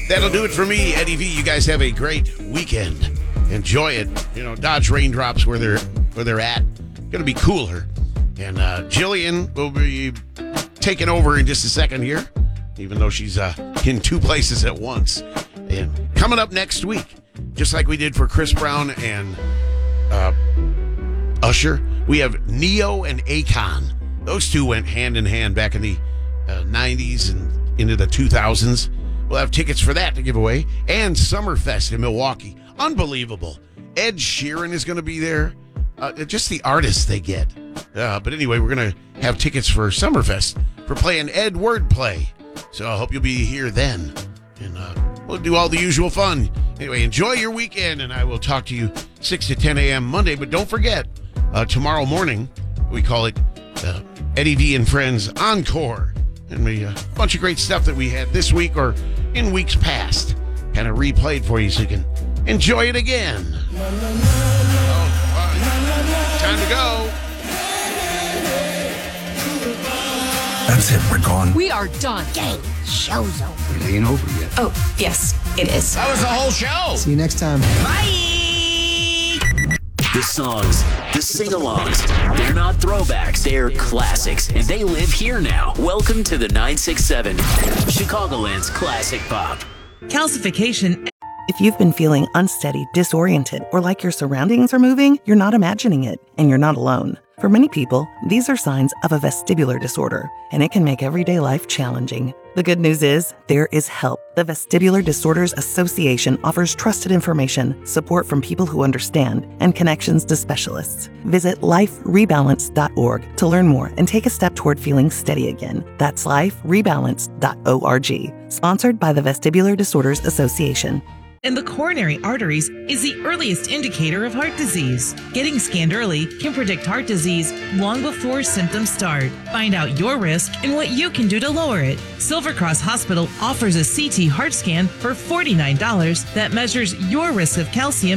That'll do it for me, Eddie V. You guys have a great weekend. Enjoy it. Dodge raindrops where they're at. Going to be cooler. And Jillian will be taking over in just a second here, even though she's in two places at once. And coming up next week, just like we did for Chris Brown and Usher, we have Neo and Akon. Those two went hand in hand back in the 90s and into the 2000s. We'll have tickets for that to give away. And Summerfest in Milwaukee. Unbelievable. Ed Sheeran is going to be there. Just the artists they get. But anyway, we're going to have tickets for Summerfest for playing Ed Wordplay. So I hope you'll be here then. And we'll do all the usual fun. Anyway, enjoy your weekend, and I will talk to you 6 to 10 a.m. Monday. But don't forget, tomorrow morning, we call it Eddie V and Friends Encore. And a bunch of great stuff that we had this week or in weeks past. Kind of replayed for you so you can enjoy it again. Time to go. That's it. We're gone. We are done. Gang, show's over. It ain't over yet. Oh, yes, it is. That was the whole show. See you next time. Bye. The songs, the sing-alongs, they're not throwbacks, they're classics, and they live here now. Welcome to the 967, Chicagoland's classic pop. Calcification. If you've been feeling unsteady, disoriented, or like your surroundings are moving, you're not imagining it, and you're not alone. For many people, these are signs of a vestibular disorder, and it can make everyday life challenging. The good news is, there is help. The Vestibular Disorders Association offers trusted information, support from people who understand, and connections to specialists. Visit liferebalance.org to learn more and take a step toward feeling steady again. That's liferebalance.org. Sponsored by the Vestibular Disorders Association. And the coronary arteries is the earliest indicator of heart disease. Getting scanned early can predict heart disease long before symptoms start. Find out your risk and what you can do to lower it. Silver Cross Hospital offers a CT heart scan for $49 that measures your risk of calcium